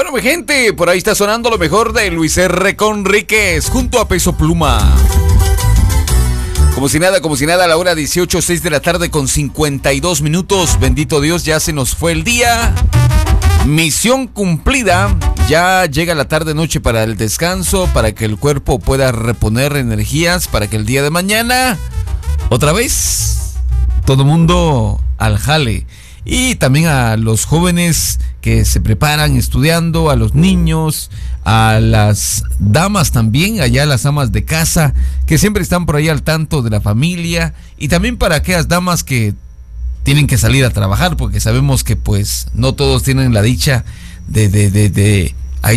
Bueno, mi gente, por ahí está sonando lo mejor de Luis R. Conríquez junto a Peso Pluma. Como si nada, a la hora 18:06 de la tarde con 52 minutos. Bendito Dios, ya se nos fue el día. Misión cumplida. Ya llega la tarde-noche para el descanso, para que el cuerpo pueda reponer energías, para que el día de mañana, otra vez, todo mundo al jale. Y también a los jóvenes que se preparan estudiando, a los niños, a las damas también, allá las amas de casa, que siempre están por ahí al tanto de la familia, y también para aquellas damas que tienen que salir a trabajar, porque sabemos que pues no todos tienen la dicha de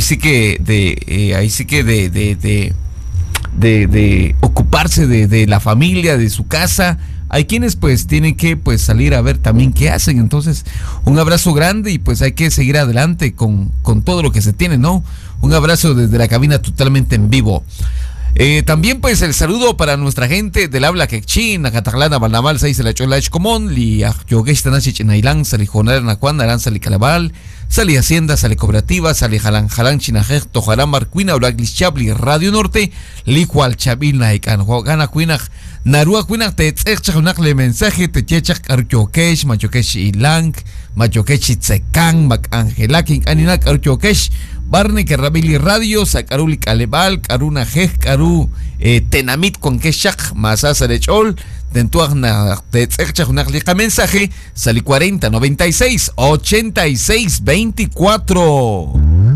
ocuparse de la familia, de su casa. Hay quienes pues tienen que pues salir a ver también qué hacen. Entonces, un abrazo grande y pues hay que seguir adelante con todo lo que se tiene, ¿no? Un abrazo desde la cabina totalmente en vivo. También pues el saludo para nuestra gente del habla quechín, Nacataglana, Balnaval, Saisela Chola Echcomón, Li Yogesh Tanachich Nailán, Sali Jonar Nacuan, Arán, Sali Calabal, Sali Hacienda, Sali Cooperativa, Sali Jalán Jalán, Chinajej, Tojarán Marcuina, Uraglis Chabli, Radio Norte, Li Hual Chabil Naikan, Huagana Cuinaj, Narua Cuinaj, te echach le mensaje, te chechach Archokesh, Machokesh Ilang, Machokesh Itzekan, Mac Angelakin, Aninak Archokesh, Barney Kerrabili Radio, Sacaruli Calebal, Karuna Jej, Karu Tenamit con Keshak, Masasa de Chol, Dentuagna de Tzechachunajlica mensaje, Sali 40 96 86 24.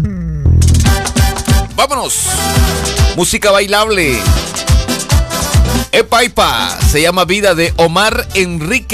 Vámonos, música bailable. Epa, se llama Vida de Omar Enrique.